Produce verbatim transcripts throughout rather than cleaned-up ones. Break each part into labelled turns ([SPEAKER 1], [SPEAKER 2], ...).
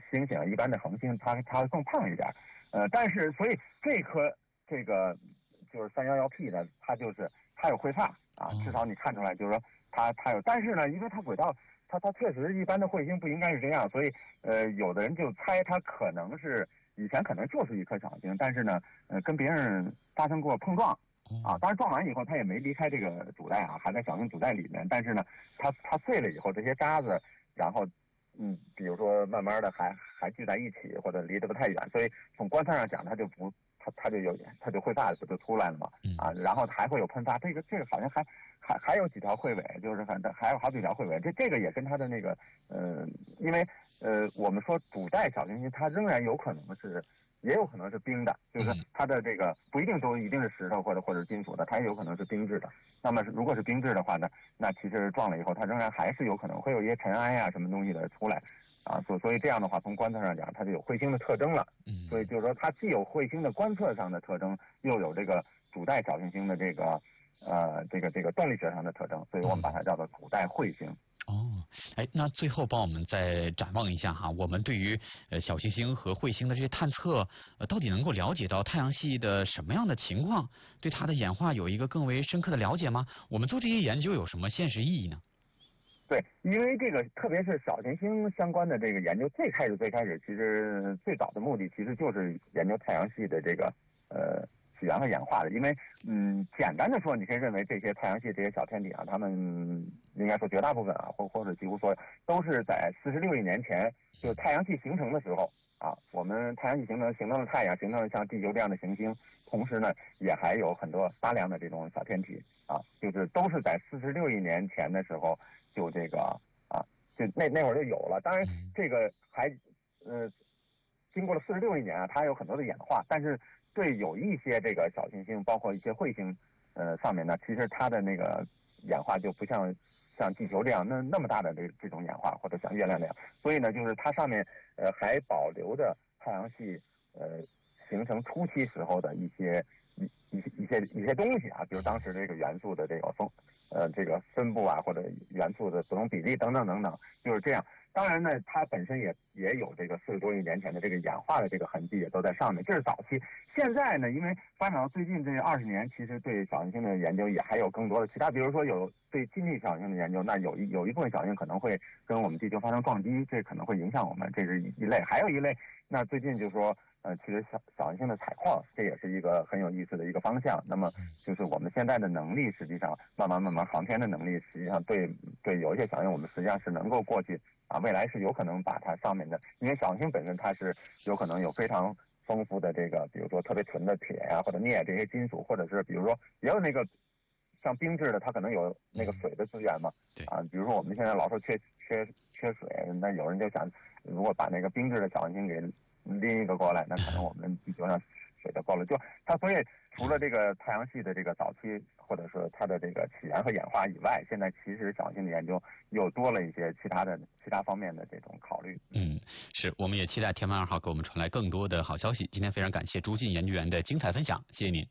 [SPEAKER 1] 星星，一般的恒星它它会更胖一点，呃，但是所以这颗这个就是三一一 P 呢，它就是它有挥发啊，至少你看出来就是说它它有，但是呢，因为它轨道它它确实一般的彗星不应该是这样，所以呃，有的人就猜它可能是以前可能就是一颗小行星，但是呢，呃，跟别人发生过碰撞。啊，当然撞完以后，它也没离开这个主带啊，还在小行星主带里面。但是呢，它它碎了以后，这些渣子，然后嗯，比如说慢慢的还还聚在一起，或者离得不太远，所以从观测上讲，它就不它它就有它就挥发不就出来了嘛啊，然后还会有喷发，这个这个好像还还还有几条彗尾，就是反正还有好几条彗尾，这这个也跟它的那个呃，因为呃我们说主带小行星，它仍然有可能是。也有可能是冰的，就是它的这个不一定都一定是石头或者或者金属的，它也有可能是冰质的。那么如果是冰质的话呢，那其实撞了以后，它仍然还是有可能会有一些尘埃呀、啊、什么东西的出来啊。所所以这样的话，从观测上讲，它就有彗星的特征了。所以就是说，它既有彗星的观测上的特征，又有这个主带小行星的这个呃这个这个动力学上的特征，所以我们把它叫做主带彗星。
[SPEAKER 2] 哦，哎，那最后帮我们再展望一下哈，我们对于呃小行星和彗星的这些探测，呃，到底能够了解到太阳系的什么样的情况？对它的演化有一个更为深刻的了解吗？我们做这些研究有什么现实意义呢？
[SPEAKER 1] 对，因为这个特别是小行星相关的这个研究，最开始最开始其实最早的目的其实就是研究太阳系的这个呃。起源和演化的，因为嗯，简单的说，你可以认为这些太阳系这些小天体啊，它们应该说绝大部分啊，或或者几乎说都是在四十六亿年前，就是太阳系形成的时候啊，我们太阳系形成形成了太阳，形成了像地球这样的行星，同时呢，也还有很多大量的这种小天体啊，就是都是在四十六亿年前的时候就这个啊，就那那会儿就有了。当然，这个还呃，经过了四十六亿年啊，它有很多的演化，但是。对，有一些这个小行星，包括一些彗星，呃，上面呢，其实它的那个演化就不像像地球这样那那么大的这这种演化，或者像月亮那样，所以呢，就是它上面呃还保留着太阳系呃形成初期时候的一些一一些一些一些东西啊，比如当时这个元素的这个分呃这个分布啊，或者元素的不同比例等等等等，就是这样。当然呢，它本身也也有这个四十多亿年前的这个演化的这个痕迹也都在上面，这是早期。现在呢，因为发展到最近这二十年，其实对小行星的研究也还有更多的其他，比如说有对近地小行星的研究，那有一有一部分小行星可能会跟我们地球发生撞击，这可能会影响我们，这是一类。还有一类，那最近就是说，呃，其实小小行星的采矿，这也是一个很有意思的一个方向。那么就是我们现在的能力，实际上慢慢慢慢航天的能力，实际上对对有一些小行星，我们实际上是能够过去。啊，未来是有可能把它上面的，因为小行星本身它是有可能有非常丰富的这个，比如说特别纯的铁呀、啊、或者镍这些金属，或者是比如说也有那个像冰质的，它可能有那个水的资源嘛。啊，比如说我们现在老说缺缺缺水，那有人就想，如果把那个冰质的小行星给拎一个过来，那可能我们地球上水就够了。就它所以除了这个太阳系的这个早期，或者说它的这个起源和演化以外，现在其实小行星的研究又多了一些其他的其他方面的这种考虑。
[SPEAKER 2] 嗯，是，我们也期待天文二号给我们传来更多的好消息。今天非常感谢朱进研究员的精彩分享，谢谢您。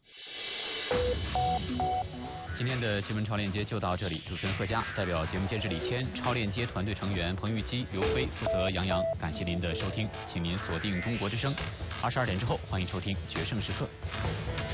[SPEAKER 2] 今天的新闻超链接就到这里，主持人贺佳代表节目监制李谦、超链接团队成员彭玉基、刘飞负责杨洋，感谢您的收听，请您锁定中国之声，二十二点之后欢迎收听决胜时刻。